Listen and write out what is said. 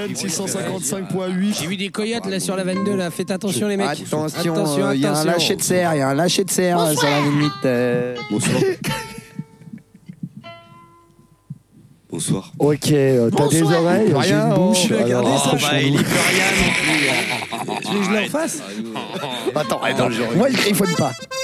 moyenne, 655,8. J'ai vu des coyotes là sur la 22 là. Faites attention les mecs. Attention, il y a un lâcher de serre, sur la limite. Bonsoir. Bonsoir. Ok, t'as des oreilles, j'ai une bouche. Tu l'as gardé ça Il y peut rien non plus. Tu veux que je le refasse Attends, moi il griffonne pas.